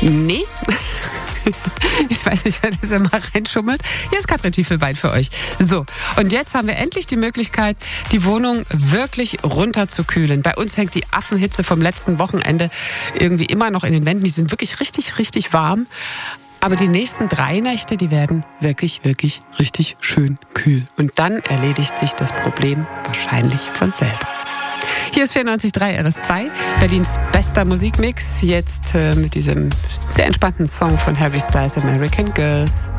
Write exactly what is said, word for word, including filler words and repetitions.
Nee. Ich weiß nicht, wer das immer reinschummelt. Hier ist Katrin Tiefelbein für euch. So, und jetzt haben wir endlich die Möglichkeit, die Wohnung wirklich runterzukühlen. Bei uns hängt die Affenhitze vom letzten Wochenende irgendwie immer noch in den Wänden. Die sind wirklich richtig, richtig warm. Aber die nächsten drei Nächte, die werden wirklich, wirklich richtig schön kühl. Und dann erledigt sich das Problem wahrscheinlich von selber. Hier ist vierundneunzig Komma drei R S zwei, Berlins bester Musikmix. Jetzt äh, mit diesem sehr entspannten Song von Harry Styles, American Girls.